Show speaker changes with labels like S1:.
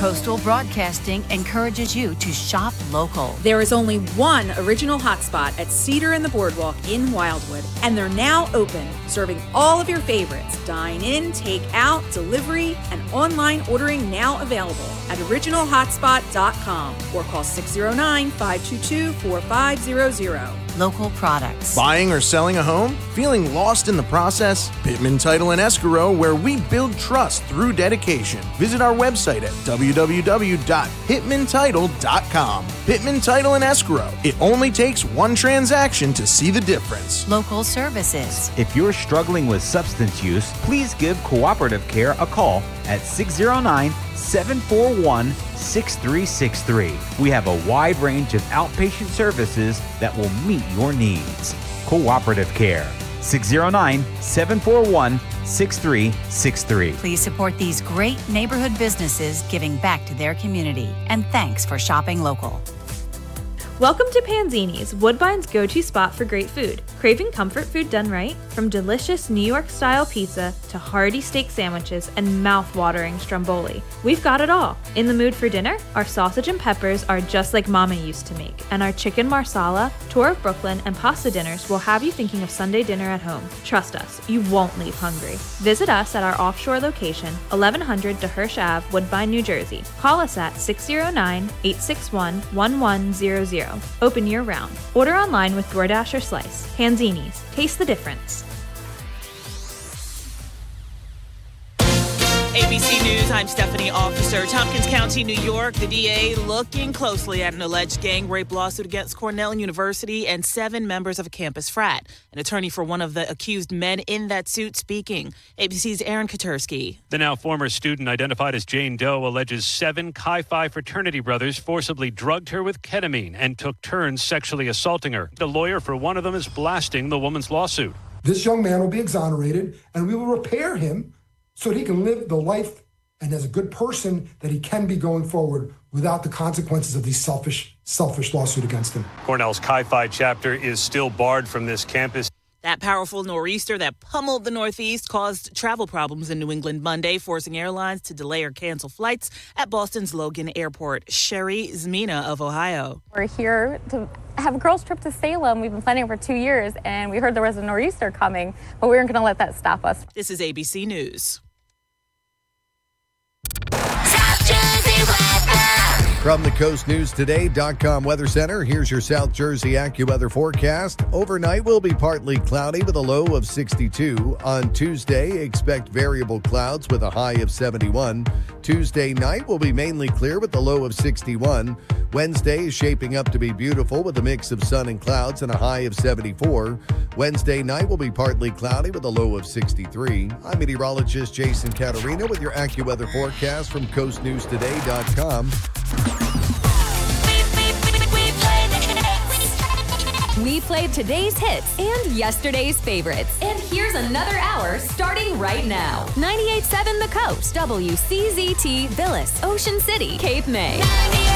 S1: Coastal Broadcasting encourages you to shop local.
S2: There is only one original hotspot at Cedar and the Boardwalk in Wildwood, and they're now open, serving all of your favorites. Dine in, take out, delivery, and online ordering now available at originalhotspot.com or call 609-522-4500.
S1: Local products.
S3: Buying or selling a home? Feeling lost in the process? Pittman Title and Escrow, where we build trust through dedication. Visit our website at www.pittmantitle.com. Pittman Title and Escrow. It only takes one transaction to see the difference.
S1: Local services.
S4: If you're struggling with substance use, please give Cooperative Care a call at 609-741-6363. We have a wide range of outpatient services that will meet your needs. Cooperative Care, 609-741-6363.
S1: Please support these great neighborhood businesses giving back to their community. And thanks for shopping local.
S5: Welcome to Panzini's, Woodbine's go-to spot for great food. Craving comfort food done right? From delicious New York-style pizza to hearty steak sandwiches and mouth-watering stromboli, we've got it all. In the mood for dinner? Our sausage and peppers are just like Mama used to make, and our chicken marsala, tour of Brooklyn, and pasta dinners will have you thinking of Sunday dinner at home. Trust us, you won't leave hungry. Visit us at our offshore location, 1100 DeHersh Ave, Woodbine, New Jersey. Call us at 609-861-1100. Open year-round. Order online with DoorDash or Slice. Panzini's. Taste the difference.
S6: ABC News, I'm Stephanie Officer. Tompkins County, New York, the DA looking closely at an alleged gang rape lawsuit against Cornell University and 7 members of a campus frat. An attorney for one of the accused men in that suit speaking. ABC's Aaron Katersky.
S7: The now former student, identified as Jane Doe, alleges 7 Chi Phi fraternity brothers forcibly drugged her with ketamine and took turns sexually assaulting her. The lawyer for one of them is blasting the woman's lawsuit.
S8: This young man will be exonerated, and we will repair him so that he can live the life and as a good person that he can be going forward without the consequences of these selfish lawsuit against him.
S7: Cornell's Chi Phi chapter is still barred from this campus.
S6: That powerful nor'easter that pummeled the Northeast caused travel problems in New England Monday, forcing airlines to delay or cancel flights at Boston's Logan Airport. Sherry Zmina of Ohio.
S9: We're here to have a girls' trip to Salem. We've been planning for 2 years, and we heard there was a nor'easter coming, but we weren't going to let that stop us.
S6: This is ABC News.
S10: From the coastnewstoday.com Weather Center, here's your South Jersey AccuWeather forecast. Overnight will be partly cloudy with a low of 62. On Tuesday, expect variable clouds with a high of 71. Tuesday night will be mainly clear with a low of 61. Wednesday is shaping up to be beautiful with a mix of sun and clouds and a high of 74. Wednesday night will be partly cloudy with a low of 63. I'm meteorologist Jason Caterina with your AccuWeather forecast from coastnewstoday.com.
S11: We played today's hits and yesterday's favorites. And here's another hour starting right now. 98.7 The Coast, WCZT, Villas, Ocean City, Cape May.